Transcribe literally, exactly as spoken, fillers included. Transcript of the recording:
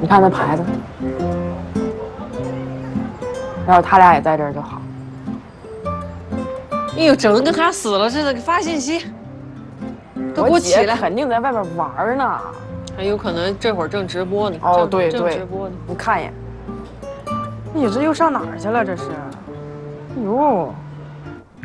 你看那牌子，要是他俩也在这儿就好。 哎呦，整的跟他死了似的，给发信息，都给我起来！ 肯定在外边玩呢， 还有可能这会儿正直播呢。 哦，对对， 正直播呢。 你看一眼，你这又上哪儿去了？这是，哎呦。